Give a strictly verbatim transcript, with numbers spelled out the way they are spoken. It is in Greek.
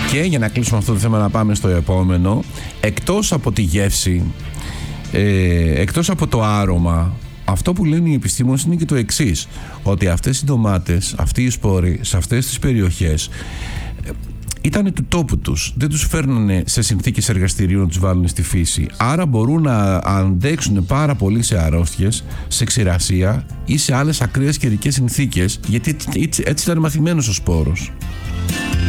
Και για να κλείσουμε αυτό το θέμα, να πάμε στο επόμενο. Εκτός από τη γεύση, ε, εκτός από το άρωμα, αυτό που λένε οι επιστήμονες είναι και το εξής, ότι αυτές οι ντομάτες, αυτοί οι σπόροι σε αυτές τις περιοχές ήταν του τόπου τους, δεν τους φέρνανε σε συνθήκες εργαστηρίου να τους βάλουν στη φύση, άρα μπορούν να αντέξουν πάρα πολύ σε αρρώστιες, σε ξηρασία ή σε άλλες ακραίες καιρικές συνθήκες, γιατί έτσι, έτσι ήταν μαθημένος ο σπόρος.